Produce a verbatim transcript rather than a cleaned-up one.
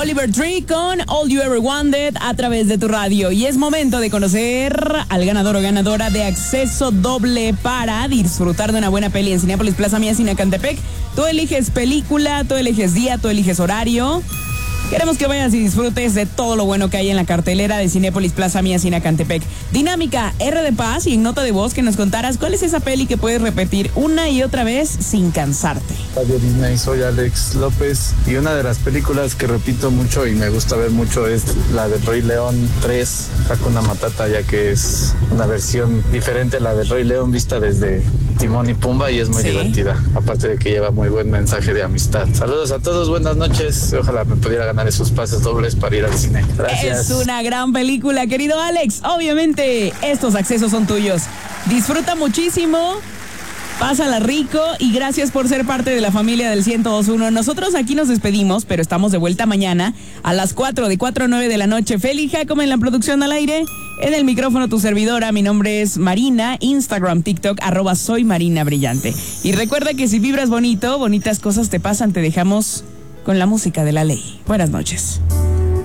Oliver Tree con All You Ever Wanted a través de tu radio. Y es momento de conocer al ganador o ganadora de acceso doble para disfrutar de una buena peli en Cinépolis Plaza Mía Cinecantepec. Tú eliges película, tú eliges día, tú eliges horario. Queremos que vayas y disfrutes de todo lo bueno que hay en la cartelera de Cinépolis Plaza Mía Cinecantepec. Dinámica R de Paz y en nota de voz que nos contaras cuál es esa peli que puedes repetir una y otra vez sin cansarte. Radio Disney, soy Alex López y una de las películas que repito mucho y me gusta ver mucho es la de Rey León tres, Hakuna Matata, ya que es una versión diferente a la de Rey León vista desde Timón y Pumba y es muy sí. divertida, aparte de que lleva muy buen mensaje de amistad. Saludos a todos, buenas noches, ojalá me pudiera ganar esos pases dobles para ir al cine. Gracias. Es una gran película, querido Alex. Obviamente, estos accesos son tuyos. Disfruta muchísimo, pásala rico y gracias por ser parte de la familia del ciento dos punto uno. Nosotros aquí nos despedimos, pero estamos de vuelta mañana a las cuatro, de cuatro a nueve de la noche. Feli Jacome en la producción al aire. En el micrófono tu servidora, mi nombre es Marina, Instagram, TikTok, arroba soy Marina Brillante. Y recuerda que si vibras bonito, bonitas cosas te pasan, te dejamos con la música de la ley. Buenas noches.